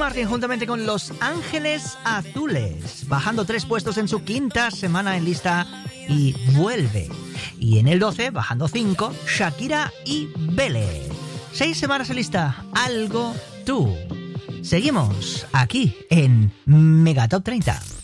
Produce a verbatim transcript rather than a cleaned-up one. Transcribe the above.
Martin juntamente con Los Ángeles Azules, bajando tres puestos en su quinta semana en lista y vuelve. Y en el doce, bajando cinco, Shakira y Bele. Seis semanas en lista, Algo Tú. Seguimos aquí en Megatop treinta.